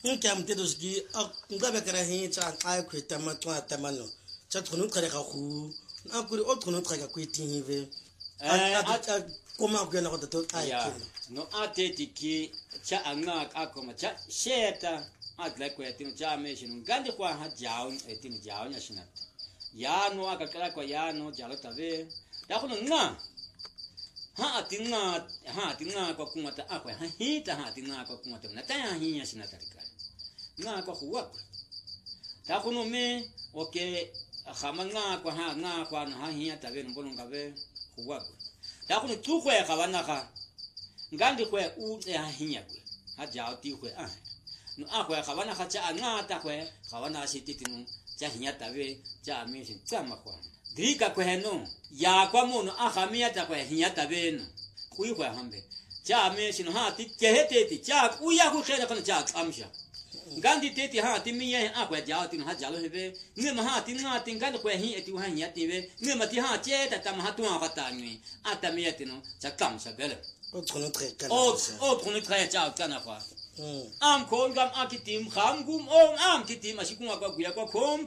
Nkam tedoski ngabe kara hin cha ai kweta matwa tamano cha tunu kare ka khu akuri otunu kare ka kweti hive koma ku na ko to ai no atetiki cha anga akoma cha sheta atla kweti cha meshin ngandi kwa ha jao etini jao nya shinat ya no akakala kwa ya no jalo tave da kuno nga ha atinga kwa kumata akwa ha hita ha atinga kwa kumata na taya hinya shinat nga kwa huwa ta kuno me oke khama nga kwa ha nga kwa na hiya tabe mbononga be huwa ta kuno tu kwa kabana ka ngandi kwa u ya hinya kwa ha jao ti kwa no akwa kabana ka cha nga ta kwa kabana sititinu cha hinya tabe cha mesin chama kwa drika kwa no ya kwa mono akhamia ta kwa hinya tabe no kui kwa hambe cha mesin ha ti kehete ti cha uya ku khera kana cha amsha ngandi teti ha timiye akwa jao tin ha jalo hebe ngema ha tin nga tin ngandi kwa hi eti ha nya tibe ngema ti ha che ta tam ha tu ha ta ngi atamiye tino cha kam sa bele o prone tre cha kana kwa am kon gam akitim kham gum am kitim asikun akwa guya kwa kom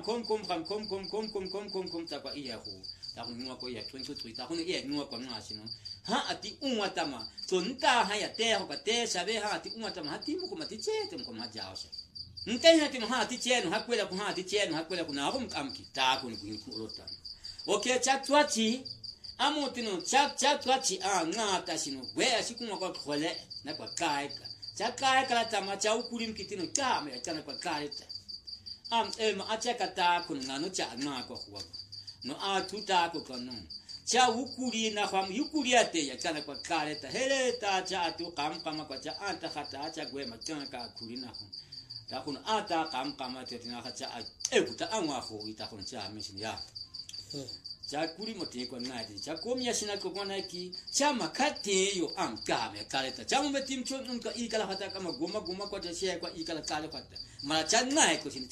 ta kwa iya hu ta kun ngwa ko ya twin to ta kun iya ngwa kwa nga sino ha ati unwa tama tonta ha ya te ho ka te sabe ha ati unwa tama ati mu ko mati chete mu ko ma jao se ntai ha ti no ha ati cheno ha kwela ku ha ati cheno ha kwela ku na rum kam ki ta kun ku rota okay chat twati amotino chat twati nga ta sino we asikun kwa khole na kwa kai ka la tama cha ukulim kitino ka me cha na kwa kai ma acha kata kun na no cha nga kwa huwa no a tuta ko kono cha ukuri na kwa ukuri ate ya kana kwa kareta hele ta cha tu kam kwa cha anta khata cha gwema cha ka kuri na ko ta kun ata kam te tina kha cha kuta angwa ho ita kun cha misin ya cha kuri mote ko na de cha komia sina ko kona ki cha makate yo ka me kareta cha mo tim chon ka ikala khata kama goma kwa cha she kwa ikala kale khata mara cha na ko sin